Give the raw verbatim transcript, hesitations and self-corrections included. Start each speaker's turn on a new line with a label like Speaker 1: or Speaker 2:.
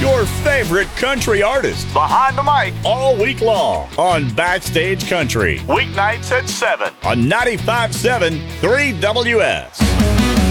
Speaker 1: your favorite country artist.
Speaker 2: Behind the mic.
Speaker 1: All week long on Backstage Country.
Speaker 2: Weeknights at seven.
Speaker 1: On ninety-five point seven, three W S.